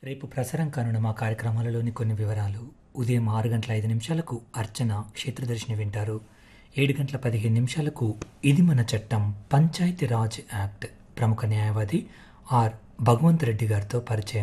రేపు ప్రసారం కానున్న మా కార్యక్రమాలలోని కొన్ని వివరాలు. ఉదయం 6 గంటల 5 నిమిషాలకు అర్చన క్షేత్రదర్శిని వింటారు. 7 గంటల 15 నిమిషాలకు ఇది మన చట్టం పంచాయతీ రాజ్ యాక్ట్ ప్రముఖ న్యాయవాది ఆర్ భగవంత్ రెడ్డి గారితో పరిచయం.